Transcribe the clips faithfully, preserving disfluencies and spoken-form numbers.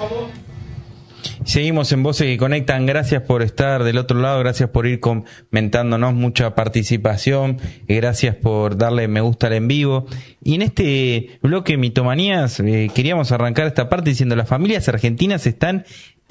Seguimos en Voces que Conectan. Gracias por estar del otro lado, gracias por ir comentándonos, mucha participación, gracias por darle me gusta al en vivo. Y en este bloque Mitomanías eh, queríamos arrancar esta parte diciendo: las familias argentinas están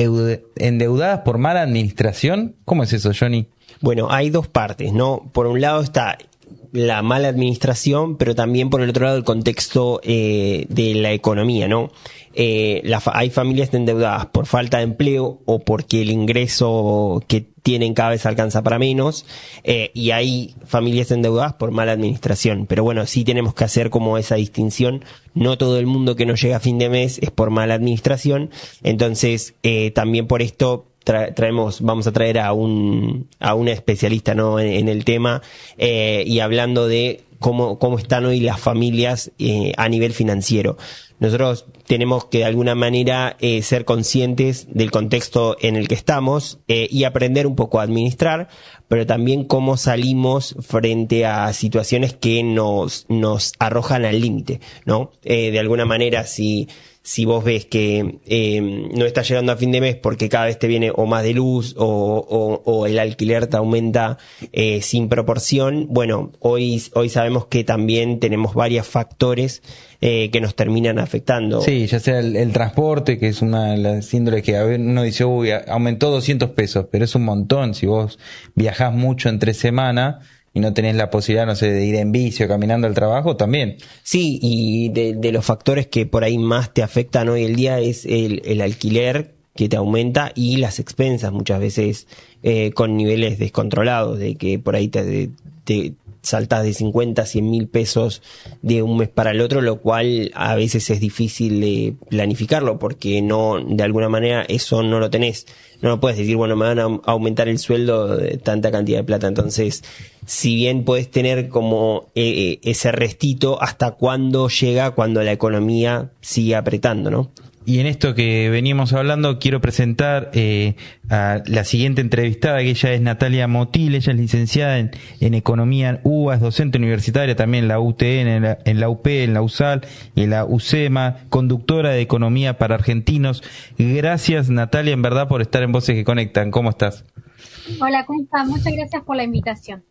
endeudadas por mala administración. ¿Cómo es eso, Johnny? Bueno, hay dos partes, ¿no? Por un lado está la mala administración, pero también por el otro lado el contexto eh, de la economía, ¿no? Eh, la fa- hay familias endeudadas por falta de empleo o porque el ingreso que tienen cada vez alcanza para menos, eh, y hay familias endeudadas por mala administración. Pero bueno, sí tenemos que hacer como esa distinción. No todo el mundo que no llega a fin de mes es por mala administración. Entonces, eh, también por esto Tra- traemos, vamos a traer a un a una especialista, ¿no?, en, en el tema, eh, y hablando de cómo cómo están hoy las familias eh, a nivel financiero. Nosotros tenemos que de alguna manera eh, ser conscientes del contexto en el que estamos eh, y aprender un poco a administrar, pero también cómo salimos frente a situaciones que nos nos arrojan al límite, ¿no? Eh, de alguna manera, si Si vos ves que eh, no estás llegando a fin de mes porque cada vez te viene o más de luz o, o, o el alquiler te aumenta eh, sin proporción, bueno, hoy hoy sabemos que también tenemos varios factores eh, que nos terminan afectando. Sí, ya sea el, el transporte, que es una de las índoles que a ver, uno dice, uy, aumentó doscientos pesos, pero es un montón. Si vos viajás mucho entre semana y no tenés la posibilidad, no sé, de ir en bici o caminando al trabajo, también. Sí, y de, de los factores que por ahí más te afectan hoy el día es el, el alquiler que te aumenta y las expensas, muchas veces eh, con niveles descontrolados, de que por ahí te, te saltas de cincuenta a cien mil pesos de un mes para el otro, lo cual a veces es difícil de planificarlo porque no, de alguna manera eso no lo tenés. No lo puedes decir, bueno, me van a aumentar el sueldo de tanta cantidad de plata. Entonces, si bien puedes tener como eh, ese restito, ¿hasta cuándo llega cuando la economía sigue apretando, no? Y en esto que veníamos hablando, quiero presentar eh, a la siguiente entrevistada, que ella es Natalia Motil. Ella es licenciada en, en Economía en U B A, es docente universitaria también en la U T N, en la, en la U P, en la U S A L y en la U C E M A, conductora de Economía para Argentinos. Gracias, Natalia, en verdad, por estar en Voces que Conectan. ¿Cómo estás? Hola, ¿cómo estás? Muchas gracias por la invitación.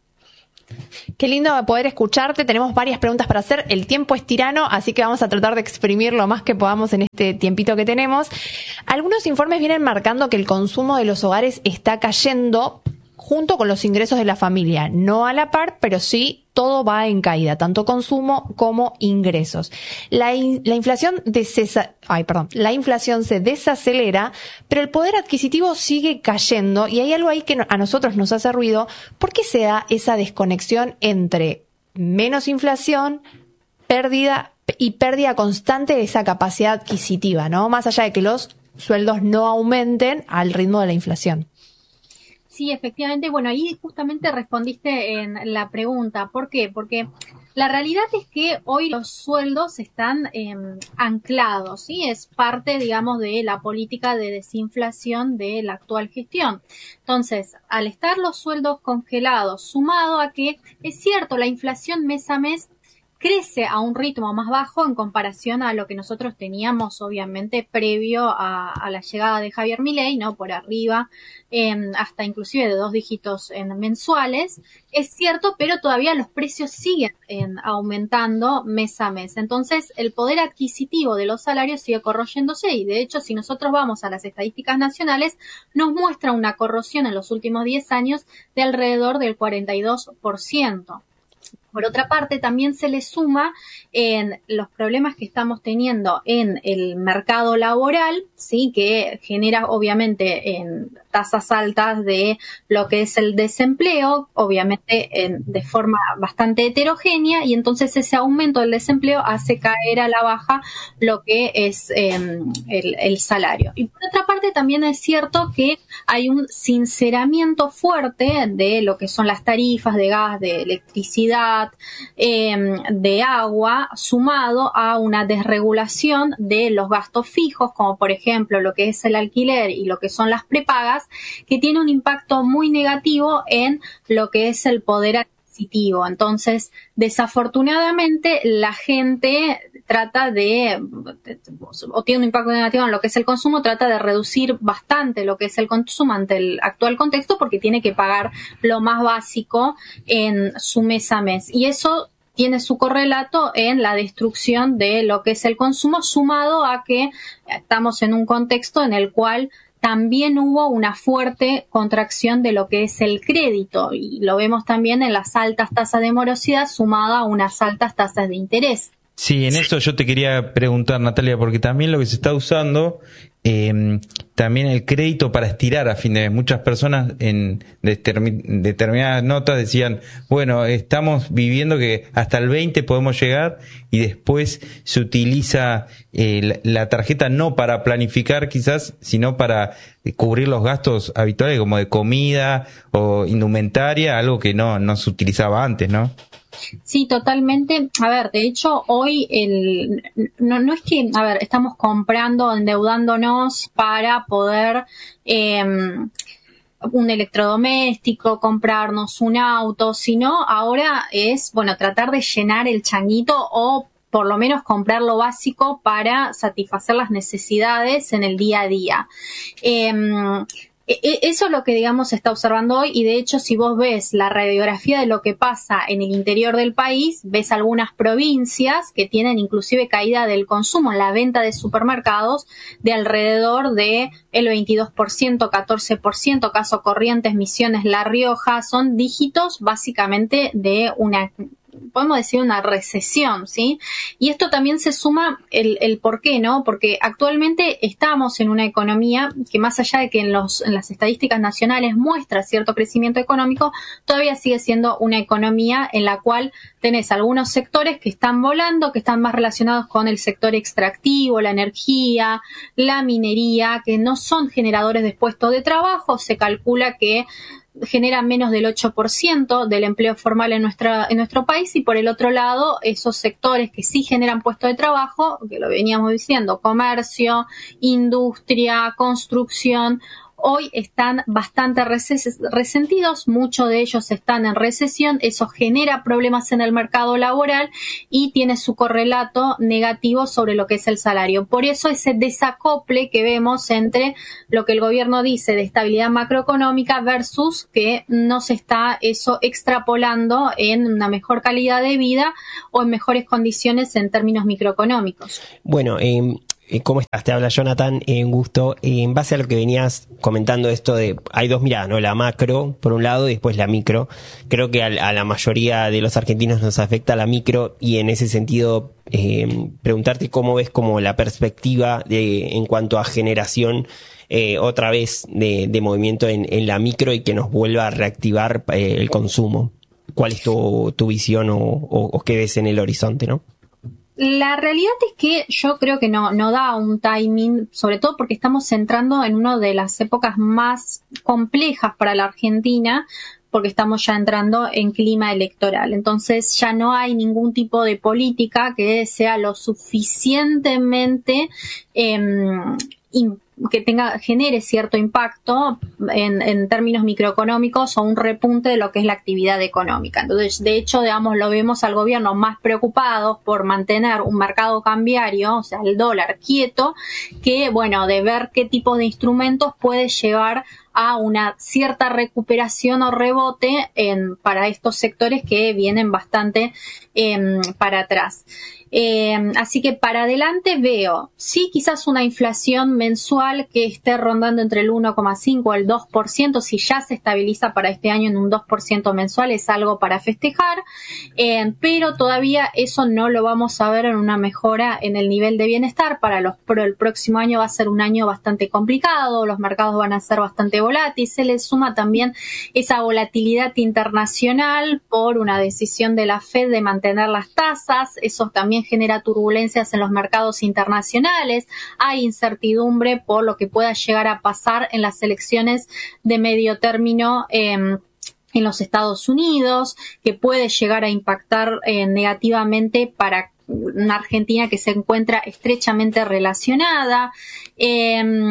Qué lindo poder escucharte. Tenemos varias preguntas para hacer. El tiempo es tirano, así que vamos a tratar de exprimir lo más que podamos en este tiempito que tenemos. Algunos informes vienen marcando que el consumo de los hogares está cayendo junto con los ingresos de la familia. No a la par, pero sí todo va en caída, tanto consumo como ingresos. La, in, la inflación desesa, ay, perdón, la inflación se desacelera, pero el poder adquisitivo sigue cayendo y hay algo ahí que a nosotros nos hace ruido. ¿Por qué se da esa desconexión entre menos inflación, pérdida y pérdida constante de esa capacidad adquisitiva, ¿no? Más allá de que los sueldos no aumenten al ritmo de la inflación. Sí, efectivamente. Bueno, ahí justamente respondiste en la pregunta. ¿Por qué? Porque la realidad es que hoy los sueldos están eh, anclados, ¿sí? Es parte, digamos, de la política de desinflación de la actual gestión. Entonces, al estar los sueldos congelados, sumado a que, es cierto, la inflación mes a mes crece a un ritmo más bajo en comparación a lo que nosotros teníamos, obviamente, previo a, a la llegada de Javier Milei, ¿no? Por arriba, eh, hasta inclusive de dos dígitos en mensuales. Es cierto, pero todavía los precios siguen en, aumentando mes a mes. Entonces, el poder adquisitivo de los salarios sigue corroyéndose y, de hecho, si nosotros vamos a las estadísticas nacionales, nos muestra una corrosión en los últimos diez años de alrededor del cuarenta y dos por ciento. Por otra parte, también se le suma en los problemas que estamos teniendo en el mercado laboral, sí, que genera obviamente en tasas altas de lo que es el desempleo, obviamente en, de forma bastante heterogénea, y entonces ese aumento del desempleo hace caer a la baja lo que es eh, el, el salario. Y por otra parte, también es cierto que hay un sinceramiento fuerte de lo que son las tarifas de gas, de electricidad, eh, de agua, sumado a una desregulación de los gastos fijos, como por ejemplo lo que es el alquiler y lo que son las prepagas, que tiene un impacto muy negativo en lo que es el poder adquisitivo adquisitivo. Entonces, desafortunadamente, la gente trata de, o tiene un impacto negativo en lo que es el consumo, trata de reducir bastante lo que es el consumo ante el actual contexto porque tiene que pagar lo más básico en su mes a mes. Y eso tiene su correlato en la destrucción de lo que es el consumo, sumado a que estamos en un contexto en el cual también hubo una fuerte contracción de lo que es el crédito y lo vemos también en las altas tasas de morosidad sumada a unas altas tasas de interés. Sí, en eso yo te quería preguntar, Natalia, porque también lo que se está usando, eh, también el crédito para estirar a fin de mes. Muchas personas en determin- determinadas notas decían, bueno, estamos viviendo que hasta el veinte podemos llegar y después se utiliza eh, la, la tarjeta no para planificar quizás, sino para cubrir los gastos habituales como de comida o indumentaria, algo que no, no se utilizaba antes, ¿no? Sí, totalmente. A ver, de hecho, hoy el no, no es que, a ver, estamos comprando, endeudándonos para poder eh, un electrodoméstico, comprarnos un auto, sino ahora es, bueno, tratar de llenar el changuito o por lo menos comprar lo básico para satisfacer las necesidades en el día a día. Eh, Eso es lo que, digamos, se está observando hoy y, de hecho, si vos ves la radiografía de lo que pasa en el interior del país, ves algunas provincias que tienen inclusive caída del consumo en la venta de supermercados de alrededor de el veintidós por ciento, catorce por ciento, caso Corrientes, Misiones, La Rioja, son dígitos básicamente de una, podemos decir, una recesión, ¿sí? Y esto también se suma el, el por qué, ¿no? Porque actualmente estamos en una economía que, más allá de que en, los, en las estadísticas nacionales muestra cierto crecimiento económico, todavía sigue siendo una economía en la cual tenés algunos sectores que están volando, que están más relacionados con el sector extractivo, la energía, la minería, que no son generadores de puestos de trabajo. Se calcula que generan menos del ocho por ciento del empleo formal en nuestra en nuestro país, y por el otro lado esos sectores que sí generan puestos de trabajo, que lo veníamos diciendo, comercio, industria, construcción, hoy están bastante resentidos, muchos de ellos están en recesión, eso genera problemas en el mercado laboral y tiene su correlato negativo sobre lo que es el salario. Por eso ese desacople que vemos entre lo que el gobierno dice de estabilidad macroeconómica versus que no se está eso extrapolando en una mejor calidad de vida o en mejores condiciones en términos microeconómicos. Bueno, eh... ¿Cómo estás? Te habla Jonathan, eh, un gusto. Eh, en base a lo que venías comentando, esto de, hay dos miradas, ¿no? La macro, por un lado, y después la micro. Creo que a, a la mayoría de los argentinos nos afecta la micro, y en ese sentido, eh, preguntarte cómo ves como la perspectiva de, en cuanto a generación, eh, otra vez de, de movimiento en, en la micro y que nos vuelva a reactivar eh, el consumo. ¿Cuál es tu, tu visión o, o, o qué ves en el horizonte, no? La realidad es que yo creo que no, no da un timing, sobre todo porque estamos entrando en una de las épocas más complejas para la Argentina, porque estamos ya entrando en clima electoral. Entonces ya no hay ningún tipo de política que sea lo suficientemente eh, importante, que tenga, genere cierto impacto en, en términos microeconómicos o un repunte de lo que es la actividad económica. Entonces, de hecho, digamos, lo vemos al gobierno más preocupado por mantener un mercado cambiario, o sea, el dólar quieto, que, bueno, de ver qué tipo de instrumentos puede llevar a una cierta recuperación o rebote en, para estos sectores que vienen bastante eh, para atrás. Eh, así que para adelante veo, sí, quizás una inflación mensual que esté rondando entre el uno coma cinco al dos por ciento, si ya se estabiliza para este año en un dos por ciento mensual, es algo para festejar, eh, pero todavía eso no lo vamos a ver en una mejora en el nivel de bienestar. Para los pro, el próximo año va a ser un año bastante complicado, los mercados van a ser bastante volátiles, se le suma también esa volatilidad internacional por una decisión de la Fed de mantener las tasas, eso también genera turbulencias en los mercados internacionales, hay incertidumbre por lo que pueda llegar a pasar en las elecciones de medio término eh, en los Estados Unidos, que puede llegar a impactar eh, negativamente para una Argentina que se encuentra estrechamente relacionada. Eh,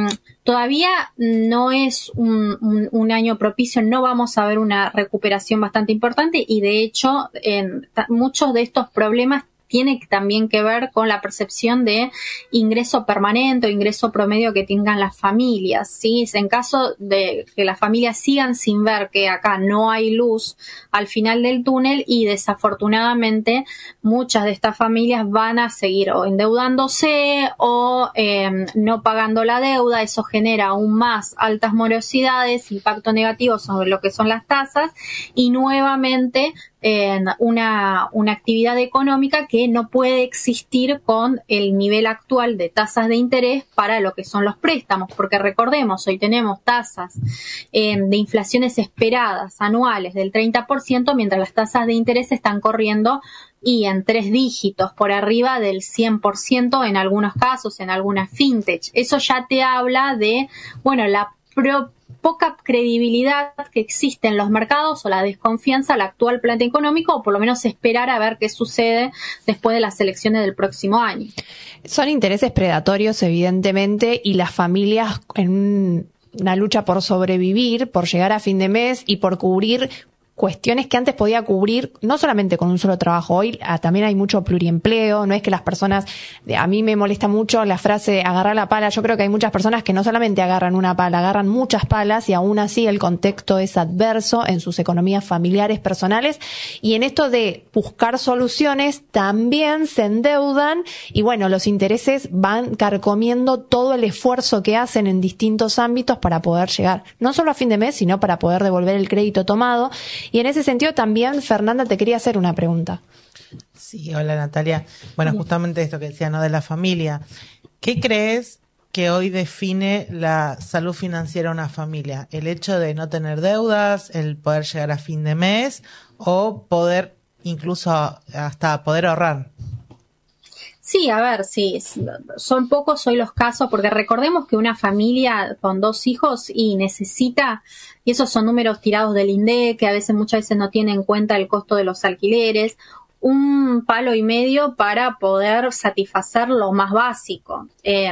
todavía no es un, un, un año propicio, no vamos a ver una recuperación bastante importante y de hecho en muchos de estos problemas tiene también que ver con la percepción de ingreso permanente o ingreso promedio que tengan las familias, ¿sí? En caso de que las familias sigan sin ver que acá no hay luz al final del túnel y desafortunadamente muchas de estas familias van a seguir o endeudándose o eh, no pagando la deuda, eso genera aún más altas morosidades, impacto negativo sobre lo que son las tasas y nuevamente en una, una actividad económica que no puede existir con el nivel actual de tasas de interés para lo que son los préstamos, porque recordemos, hoy tenemos tasas eh, de inflaciones esperadas anuales del treinta por ciento, mientras las tasas de interés están corriendo y en tres dígitos por arriba del cien por ciento en algunos casos, en algunas fintech. Eso ya te habla de, bueno, la pro poca credibilidad que existe en los mercados o la desconfianza al actual plan económico o por lo menos esperar a ver qué sucede después de las elecciones del próximo año. Son intereses predatorios evidentemente y las familias en una lucha por sobrevivir, por llegar a fin de mes y por cubrir cuestiones que antes podía cubrir no solamente con un solo trabajo. Hoy ah, también hay mucho pluriempleo, no es que las personas, a mí me molesta mucho la frase agarrar la pala. Yo creo que hay muchas personas que no solamente agarran una pala, agarran muchas palas y aún así el contexto es adverso en sus economías familiares, personales, y en esto de buscar soluciones también se endeudan y bueno, los intereses van carcomiendo todo el esfuerzo que hacen en distintos ámbitos para poder llegar no solo a fin de mes, sino para poder devolver el crédito tomado. Y en ese sentido también, Fernanda, te quería hacer una pregunta. Sí, hola Natalia. Bueno, justamente esto que decía, ¿no? De la familia. ¿Qué crees que hoy define la salud financiera de una familia? ¿El hecho de no tener deudas, el poder llegar a fin de mes o poder incluso hasta poder ahorrar? Sí, a ver, sí, son pocos hoy los casos, porque recordemos que una familia con dos hijos y necesita, y esos son números tirados del INDEC, que a veces muchas veces no tienen en cuenta el costo de los alquileres, un palo y medio para poder satisfacer lo más básico. Eh,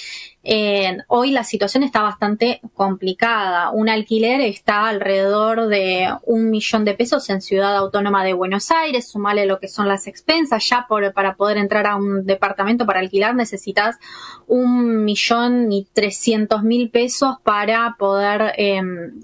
eh, hoy la situación está bastante complicada. Un alquiler está alrededor de un millón de pesos en Ciudad Autónoma de Buenos Aires, sumale lo que son las expensas. Ya por, para poder entrar a un departamento para alquilar necesitas un millón y trescientos mil pesos para poder eh,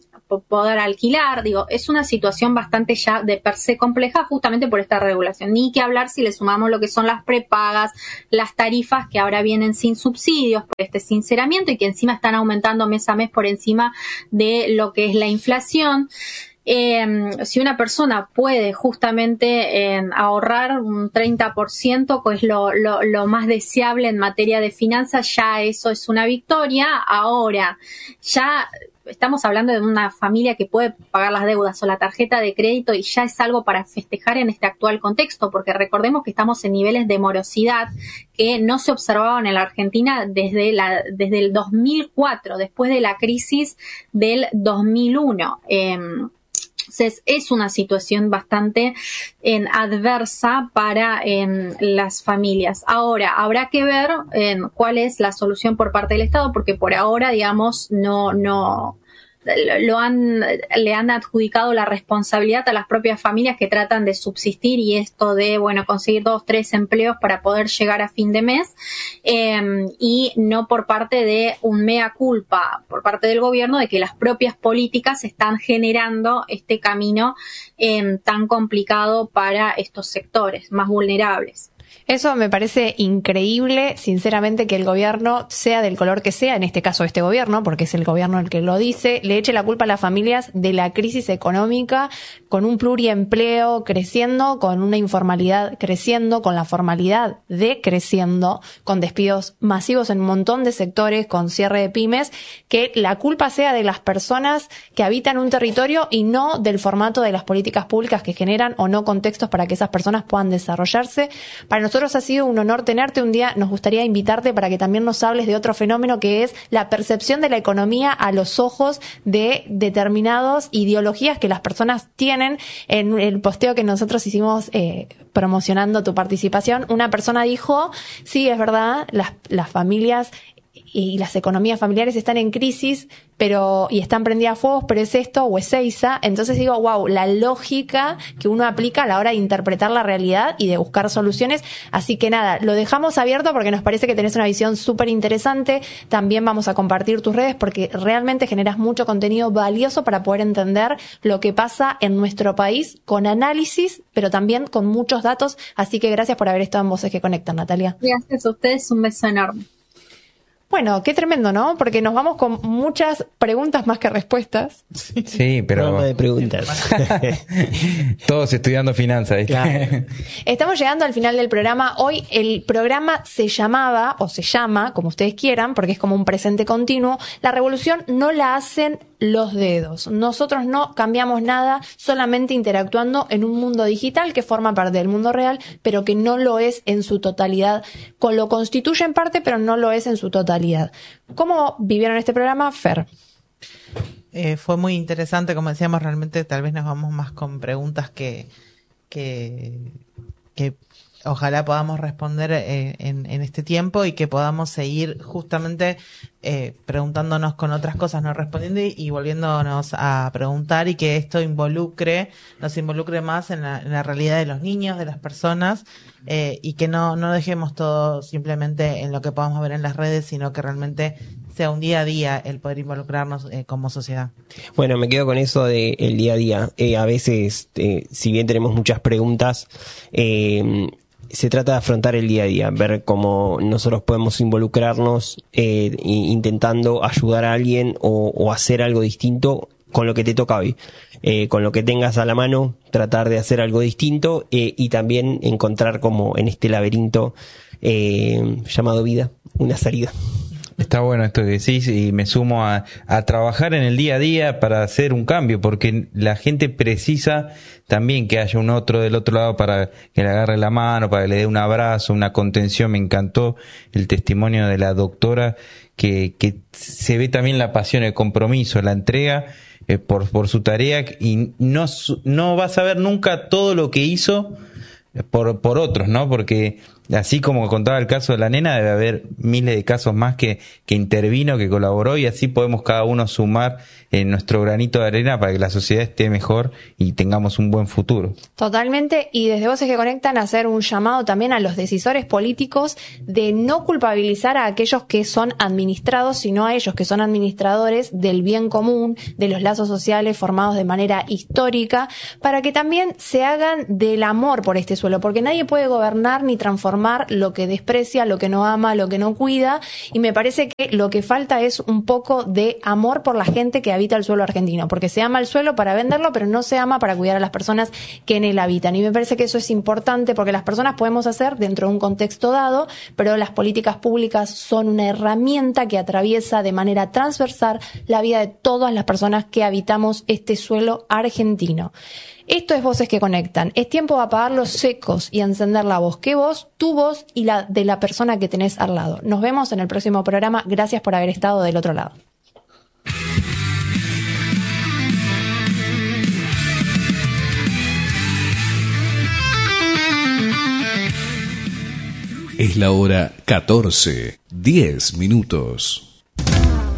poder alquilar. Digo, es una situación bastante ya de per se compleja justamente por esta regulación. Ni que hablar si le sumamos lo que son las prepagas, las tarifas que ahora vienen sin subsidios por este sinceramiento y que encima están aumentando mes a mes por encima de lo que es la inflación. Eh, si una persona puede justamente eh, ahorrar un treinta por ciento, que es lo, lo, lo más deseable en materia de finanzas, ya eso es una victoria. Ahora, ya estamos hablando de una familia que puede pagar las deudas o la tarjeta de crédito y ya es algo para festejar en este actual contexto, porque recordemos que estamos en niveles de morosidad que no se observaban en la Argentina desde la desde el dos mil cuatro, después de la crisis del dos mil uno. Eh, Entonces es una situación bastante eh, adversa para eh, las familias. Ahora, habrá que ver eh, cuál es la solución por parte del Estado, porque por ahora, digamos, no, no, lo han, le han adjudicado la responsabilidad a las propias familias que tratan de subsistir y esto de, bueno, conseguir dos, tres empleos para poder llegar a fin de mes, eh, y no por parte de un mea culpa por parte del gobierno de que las propias políticas están generando este camino eh, tan complicado para estos sectores más vulnerables. Eso me parece increíble, sinceramente, que el gobierno, sea del color que sea, en este caso este gobierno, porque es el gobierno el que lo dice, le eche la culpa a las familias de la crisis económica, con un pluriempleo creciendo, con una informalidad creciendo, con la formalidad decreciendo, con despidos masivos en un montón de sectores, con cierre de pymes, que la culpa sea de las personas que habitan un territorio y no del formato de las políticas públicas que generan o no contextos para que esas personas puedan desarrollarse. Para nosotros ha sido un honor tenerte. Un día nos gustaría invitarte para que también nos hables de otro fenómeno que es la percepción de la economía a los ojos de determinadas ideologías que las personas tienen. En el posteo que nosotros hicimos eh, promocionando tu participación, una persona dijo, sí, es verdad, las, las familias y las economías familiares están en crisis, pero y están prendidas a fuegos, pero es esto o es Ezeiza. Entonces digo, wow, la lógica que uno aplica a la hora de interpretar la realidad y de buscar soluciones. Así que nada, lo dejamos abierto porque nos parece que tenés una visión súper interesante. También vamos a compartir tus redes porque realmente generas mucho contenido valioso para poder entender lo que pasa en nuestro país con análisis, pero también con muchos datos. Así que gracias por haber estado en Voces que Conectan, Natalia. Gracias a ustedes, un beso enorme. Bueno, qué tremendo, ¿no? Porque nos vamos con muchas preguntas más que respuestas. Sí, pero... Programa de preguntas. Todos estudiando finanzas, ¿viste? Claro. Estamos llegando al final del programa. Hoy el programa se llamaba, o se llama, como ustedes quieran, porque es como un presente continuo, La revolución no la hacen los dedos. Nosotros no cambiamos nada, solamente interactuando en un mundo digital que forma parte del mundo real, pero que no lo es en su totalidad. Con lo constituye en parte, pero no lo es en su totalidad. ¿Cómo vivieron este programa, Fer? Eh, fue muy interesante, como decíamos, realmente tal vez nos vamos más con preguntas que, que, que ojalá podamos responder eh, en, en este tiempo y que podamos seguir justamente eh, preguntándonos con otras cosas, no respondiendo y, y volviéndonos a preguntar y que esto involucre, nos involucre más en la, en la realidad de los niños, de las personas eh, y que no, no dejemos todo simplemente en lo que podamos ver en las redes, sino que realmente sea un día a día el poder involucrarnos eh, como sociedad. Bueno, me quedo con eso de el día a día. Eh, a veces, eh, si bien tenemos muchas preguntas, eh, se trata de afrontar el día a día, ver cómo nosotros podemos involucrarnos eh, intentando ayudar a alguien o, o hacer algo distinto con lo que te toca hoy. Eh, con lo que tengas a la mano, tratar de hacer algo distinto eh, y también encontrar como en este laberinto eh, llamado vida, una salida. Está bueno esto que decís y me sumo a, a trabajar en el día a día para hacer un cambio, porque la gente precisa también que haya un otro del otro lado para que le agarre la mano, para que le dé un abrazo, una contención. Me encantó el testimonio de la doctora que, que se ve también la pasión, el compromiso, la entrega eh, por, por su tarea y no, no va a saber nunca todo lo que hizo por, por otros, ¿no? Porque así como contaba el caso de la nena, debe haber miles de casos más que, que intervino, que colaboró y así podemos cada uno sumar en nuestro granito de arena para que la sociedad esté mejor y tengamos un buen futuro. Totalmente, y desde Voces que Conectan hacer un llamado también a los decisores políticos de no culpabilizar a aquellos que son administrados, sino a ellos que son administradores del bien común, de los lazos sociales formados de manera histórica, para que también se hagan del amor por este suelo, porque nadie puede gobernar ni transformar lo que desprecia, lo que no ama, lo que no cuida, y me parece que lo que falta es un poco de amor por la gente que habita el suelo argentino, porque se ama el suelo para venderlo, pero no se ama para cuidar a las personas que en él habitan, y me parece que eso es importante porque las personas podemos hacer dentro de un contexto dado, pero las políticas públicas son una herramienta que atraviesa de manera transversal la vida de todas las personas que habitamos este suelo argentino. Esto es Voces que Conectan. Es tiempo de apagar los secos y encender la voz. ¿Qué voz? Tu voz y la de la persona que tenés al lado. Nos vemos en el próximo programa. Gracias por haber estado del otro lado. Es la hora catorce, diez minutos.